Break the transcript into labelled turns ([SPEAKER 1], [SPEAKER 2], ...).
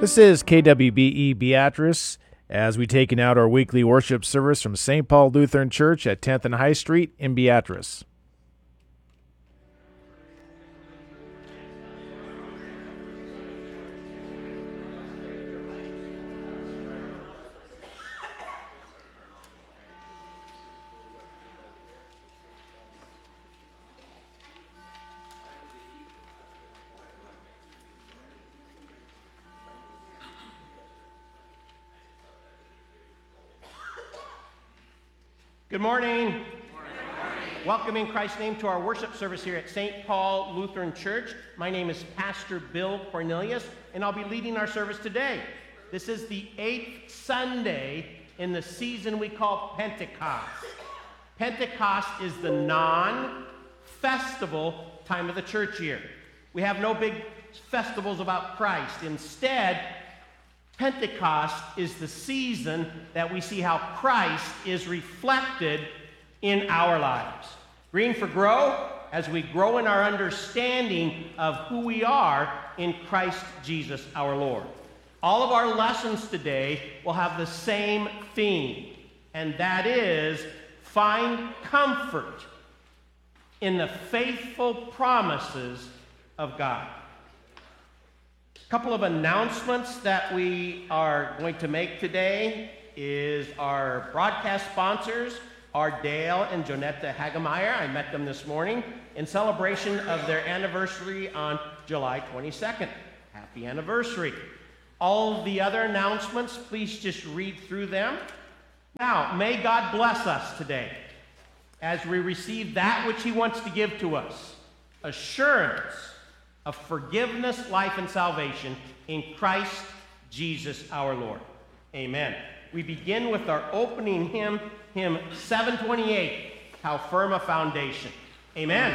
[SPEAKER 1] This is KWBE Beatrice as we taken out our weekly worship service from St. Paul Lutheran Church at 10th and High Street in Beatrice.
[SPEAKER 2] Good morning. Good morning. Welcome in Christ's name to our worship service here at St. Paul Lutheran Church. My name is Pastor Bill Cornelius, and I'll be leading our service today. This is the 8th Sunday in the season we call Pentecost. Pentecost is the non-festival time of the church year. We have no big festivals about Christ. Instead, Pentecost is the season that we see how Christ is reflected in our lives. Green for Grow, as we grow in our understanding of who we are in Christ Jesus our Lord. All of our lessons today will have the same theme, and that is find comfort in the faithful promises of God. A couple of announcements that we are going to make today is our broadcast sponsors are Dale and Jonetta Hagemeyer. I met them this morning in celebration of their anniversary on July 22nd. Happy anniversary. All of the other announcements, please just read through them. Now, may God bless us today as we receive that which He wants to give to us. Assurance of forgiveness, life, and salvation in Christ Jesus our Lord. Amen. We begin with our opening hymn, hymn 728, How Firm a Foundation. Amen.